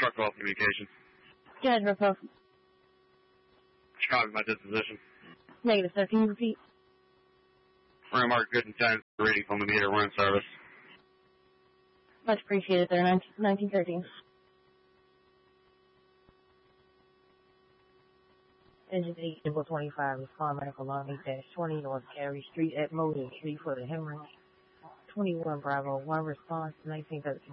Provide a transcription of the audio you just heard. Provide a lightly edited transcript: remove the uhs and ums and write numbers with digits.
Truck Call Communications. Go ahead, Rocco. Copy my disposition. Negative, sir. Can you repeat? Ring mark good and time reading from the meter. We're in service. Much appreciated, sir. 1913. Engine 8, Civil 25, respond medical line 8-20 North Carey Street at Moden Street for the hemorrhage. 21 Bravo 1 response 1913.